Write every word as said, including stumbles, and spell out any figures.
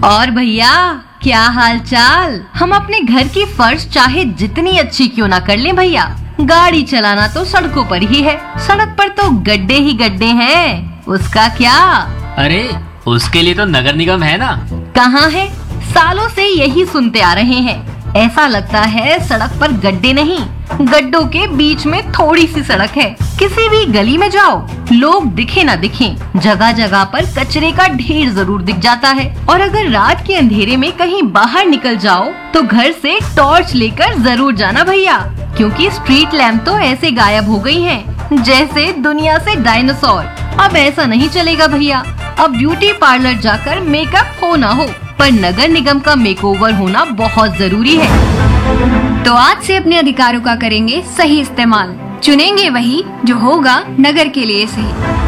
और भैया क्या हाल चाल। हम अपने घर की फर्श चाहे जितनी अच्छी क्यों ना कर लें भैया, गाड़ी चलाना तो सड़कों पर ही है। सड़क पर तो गड्ढे ही गड्ढे हैं, उसका क्या। अरे उसके लिए तो नगर निगम है ना। कहाँ है, सालों से यही सुनते आ रहे हैं। ऐसा लगता है सड़क पर गड्ढे नहीं, गड्ढों के बीच में थोड़ी सी सड़क है। किसी भी गली में जाओ, लोग दिखे ना दिखे, जगह जगह पर कचरे का ढेर जरूर दिख जाता है। और अगर रात के अंधेरे में कहीं बाहर निकल जाओ तो घर से टॉर्च लेकर जरूर जाना भैया, क्योंकि स्ट्रीट लैंप तो ऐसे गायब हो गई हैं, जैसे दुनिया से डायनासोर। अब ऐसा नहीं चलेगा भैया। अब ब्यूटी पार्लर जाकर मेकअप हो ना हो, पर नगर निगम का मेकओवर होना बहुत जरूरी है। तो आज से अपने अधिकारों का करेंगे सही इस्तेमाल, चुनेंगे वही जो होगा नगर के लिए सही।